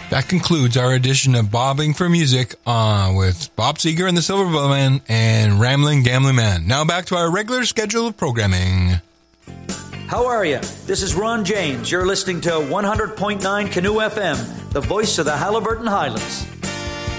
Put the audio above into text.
That concludes our edition of Bobbing for Music with Bob Seger and the Silver Bowman and Ramblin' Gambling Man. Now back to our regular schedule of programming. How are you? This is Ron James. You're listening to 100.9 Canoe FM, the voice of the Halliburton Highlands.